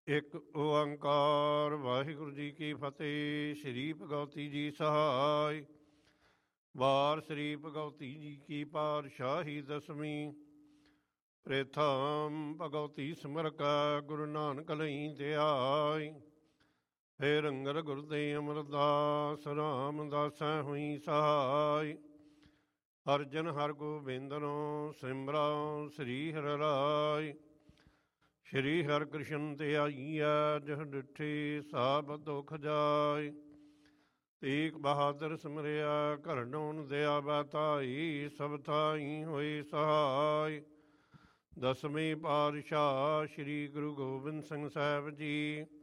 ਇੱਕ ਓੰਕਾਰ ਵਾਹਿਗੁਰੂ ਜੀ ਕੀ ਫਤਿਹ। ਸ਼੍ਰੀ ਭਗਵਤੀ ਜੀ ਸਹਾਇ। ਵਾਰ ਸ਼੍ਰੀ ਭਗਵਤੀ ਜੀ ਕੀ ਪਾਤਸ਼ਾਹੀ ਦਸਵੀਂ। ਪ੍ਰਥਮ ਭਗਵਤੀ ਸਿਮਰ ਕੈ ਗੁਰੂ ਨਾਨਕ ਲਈ ਧਿਆਇ। ਫੇਰ ਅੰਗਦ ਗੁਰਦੇ ਅਮਰਦਾਸ ਰਾਮਦਾਸੈ ਹੋਈ ਸਹਾਇ। ਅਰਜਨ ਹਰ ਗੋਬਿੰਦਨੋ ਸਿਮਰਉ ਸ੍ਰੀ ਹਰਿ ਰਾਇ। ਸ਼੍ਰੀ ਹਰਿ ਕ੍ਰਿਸ਼ਨ ਤੇ ਆਈਐ ਜਿਹ ਡਿਠੀ ਸਭ ਦੁਖ ਜਾਇ। ਤੇਗ ਬਹਾਦਰ ਸਿਮਰਿਆ ਘਰਨੋਂ ਦਿਆ ਬਤਾਈ। ਸਭ ਥਾਈ ਹੋਈ ਸਹਾਇ। ਦਸਵੇਂ ਪਾਤਸ਼ਾਹ ਸ਼੍ਰੀ ਗੁਰੂ ਗੋਬਿੰਦ ਸਿੰਘ ਸਾਹਿਬ ਜੀ